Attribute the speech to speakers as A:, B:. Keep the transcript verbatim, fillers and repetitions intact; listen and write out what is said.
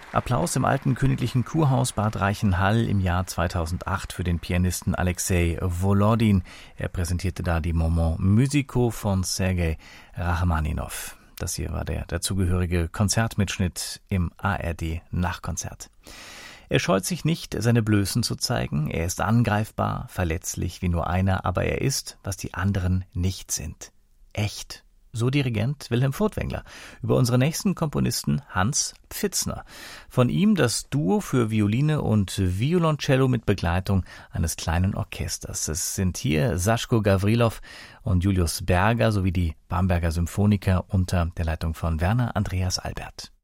A: Applaus im alten königlichen Kurhaus Bad Reichenhall im Jahr zweitausendacht für den Pianisten Alexei Volodin. Er präsentierte da die Moments musicaux von Sergei Rachmaninow. Das hier war der dazugehörige Konzertmitschnitt im A R D-Nachkonzert. Er scheut sich nicht, seine Blößen zu zeigen. Er ist angreifbar, verletzlich wie nur einer, aber er ist, was die anderen nicht sind. Echt. So Dirigent Wilhelm Furtwängler über unseren nächsten Komponisten Hans Pfitzner. Von ihm das Duo für Violine und Violoncello mit Begleitung eines kleinen Orchesters. Es sind hier Saschko Gavrilov und Julius Berger sowie die Bamberger Symphoniker unter der Leitung von Werner Andreas Albert.